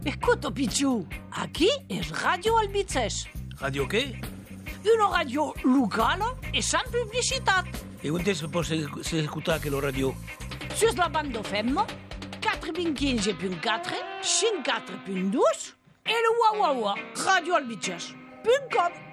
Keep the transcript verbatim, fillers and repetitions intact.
Écoute, Pichou, aquí es Radio Albiches. Radio què? Una radio local e sans publicitat. E on es pot escutar aquella radio? Sur la bande F M, quatre-vingt-quinze punt quatre, cinquanta-quatre punt dos, e le Wawawa, radio albiches punt com.